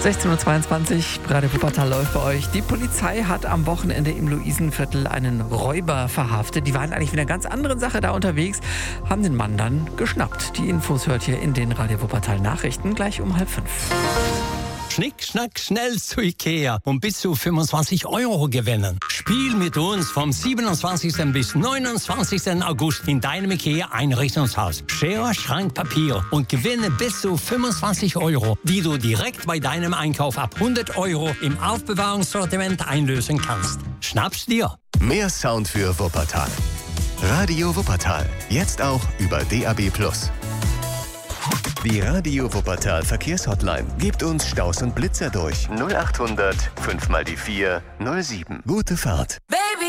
16:22 Uhr, Radio Wuppertal läuft bei euch. Die Polizei hat am Wochenende im Luisenviertel einen Räuber verhaftet. Die waren eigentlich mit einer ganz anderen Sache da unterwegs, haben den Mann dann geschnappt. Die Infos hört ihr in den Radio Wuppertal Nachrichten gleich um 4:30. Schnick, schnack, schnell zu Ikea und bis zu 25 € gewinnen. Spiel mit uns vom 27. bis 29. August in deinem Ikea-Einrichtungshaus. Schere, Schrank, Papier und gewinne bis zu 25 €, die du direkt bei deinem Einkauf ab 100 € im Aufbewahrungssortiment einlösen kannst. Schnapp's dir! Mehr Sound für Wuppertal. Radio Wuppertal. Jetzt auch über DAB+. Die Radio Wuppertal Verkehrshotline. Gebt uns Staus und Blitzer durch. 0800 5 mal die 4 07. Gute Fahrt.